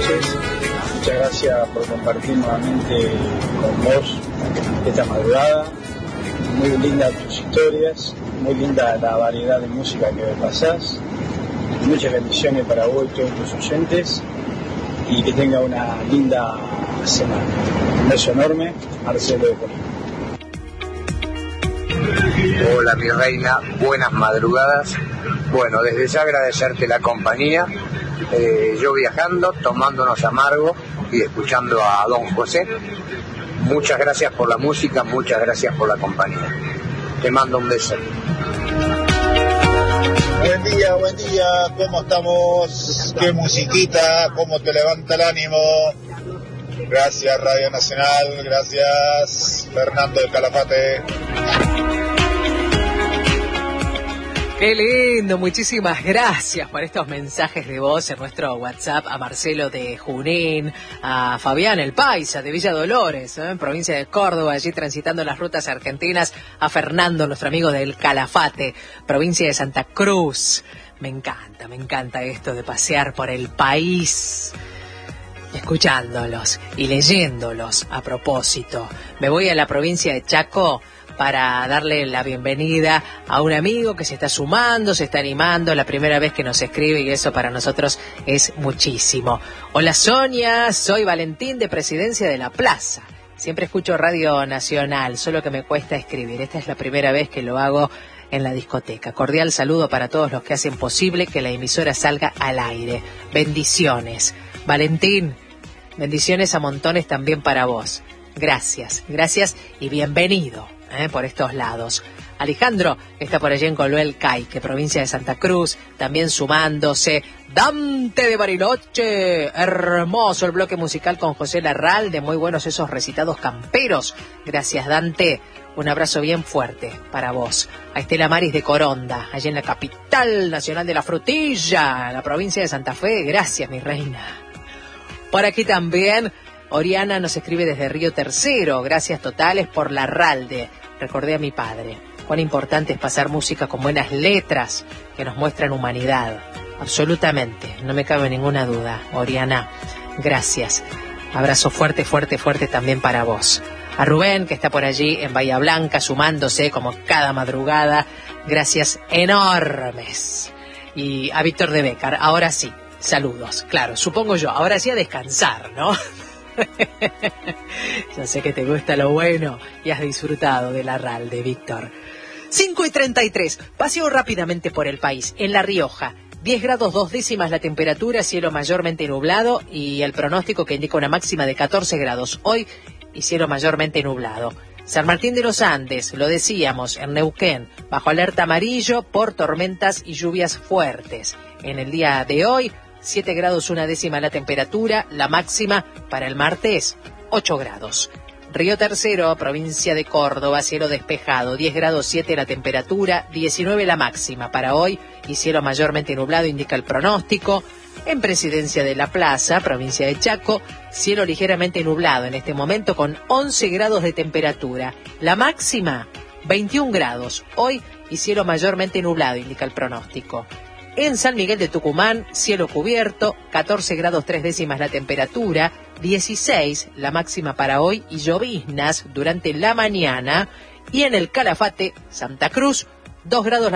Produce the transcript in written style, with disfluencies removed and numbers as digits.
noches. Muchas gracias por compartir nuevamente con vos esta madrugada. Muy lindas tus historias, muy linda la variedad de música que me pasás. Muchas bendiciones para vos y todos tus oyentes. Y que tenga una linda semana. Un beso enorme, Marcelo de Colombia. Hola mi reina, buenas madrugadas. Bueno, desde ya agradecerte la compañía, yo viajando, tomando unos amargos y escuchando a Don José. Muchas gracias por la música, muchas gracias por la compañía. Te mando un beso. Buen día, ¿cómo estamos? ¿Qué musiquita? ¿Cómo te levanta el ánimo? Gracias Radio Nacional, gracias Fernando de Calafate. Qué lindo, muchísimas gracias por estos mensajes de voz en nuestro WhatsApp a Marcelo de Junín, a Fabián el Paisa de Villa Dolores, provincia de Córdoba, allí transitando las rutas argentinas, a Fernando, nuestro amigo del Calafate, provincia de Santa Cruz. Me encanta esto de pasear por el país, escuchándolos y leyéndolos a propósito. Me voy a la provincia de Chaco para darle la bienvenida a un amigo que se está sumando, se está animando, la primera vez que nos escribe y eso para nosotros es muchísimo. Hola Sonia, soy Valentín de Presidencia de la Plaza. Siempre escucho Radio Nacional, solo que me cuesta escribir. Esta es la primera vez que lo hago en la discoteca. Cordial saludo para todos los que hacen posible que la emisora salga al aire. Bendiciones. Valentín, bendiciones a montones también para vos. Gracias y bienvenido por estos lados. Alejandro está por allí en Coluel Caique, provincia de Santa Cruz, también sumándose. Dante de Bariloche, hermoso el bloque musical con José Larralde, muy buenos esos recitados camperos. Gracias Dante, un abrazo bien fuerte para vos. A Estela Maris de Coronda, allí en la capital nacional de la frutilla, la provincia de Santa Fe, gracias mi reina. Por aquí también Oriana nos escribe desde Río Tercero, gracias totales por Larralde. Recordé a mi padre, cuán importante es pasar música con buenas letras que nos muestran humanidad. Absolutamente, no me cabe ninguna duda. Oriana, gracias. Abrazo fuerte también para vos. A Rubén, que está por allí en Bahía Blanca, sumándose como cada madrugada, gracias enormes. Y a Víctor de Bécar, ahora sí, saludos. Claro, supongo yo, ahora sí a descansar, ¿no? Yo sé que te gusta lo bueno y has disfrutado de Larralde, Víctor. 5:33, paseo rápidamente por el país. En La Rioja, 10 grados 2 décimas la temperatura, cielo mayormente nublado y el pronóstico que indica una máxima de 14 grados hoy y cielo mayormente nublado. San Martín de los Andes, lo decíamos, en Neuquén, bajo alerta amarillo por tormentas y lluvias fuertes. En el día de hoy, 7 grados 1 décima la temperatura, la máxima para el martes, 8 grados. Río Tercero, provincia de Córdoba, cielo despejado, 10 grados 7 la temperatura, 19 la máxima para hoy y cielo mayormente nublado indica el pronóstico. En Presidencia de la Plaza, provincia de Chaco, cielo ligeramente nublado en este momento con 11 grados de temperatura, la máxima 21 grados hoy y cielo mayormente nublado indica el pronóstico. En San Miguel de Tucumán, cielo cubierto, 14 grados 3 décimas la temperatura, 16 la máxima para hoy y lloviznas durante la mañana. Y en el Calafate, Santa Cruz, 2 grados